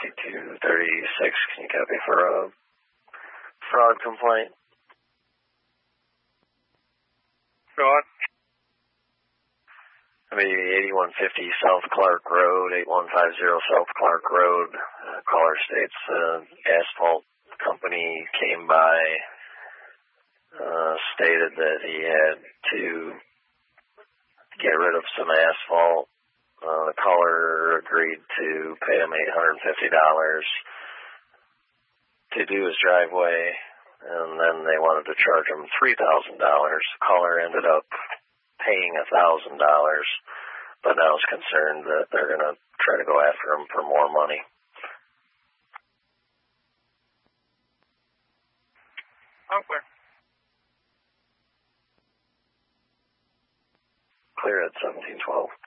Can you copy for a fraud complaint? Fraud? I mean, 8150 South Clark Road, 8150 South Clark Road. Caller states asphalt company came by, stated that he had to get rid of some asphalt. The caller agreed to pay him $850 to do his driveway, and then they wanted to charge him $3,000. The caller ended up paying $1,000, but now is concerned that they're going to try to go after him for more money. Okay. Clear at 1712.